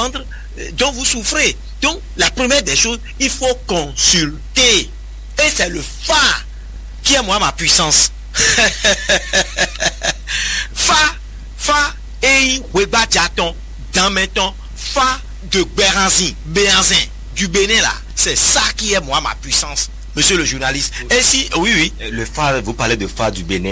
vendre, dont vous souffrez. Donc, la première des choses, il faut consulter. Et c'est le Fa qui est moi ma puissance. Fa, et Weba Diaton, dans maintenant, Fa de Béranzin, du Bénin là. C'est ça qui est moi ma puissance, monsieur le journaliste. Et si, oui. Le Fa, vous parlez de Fa du Bénin.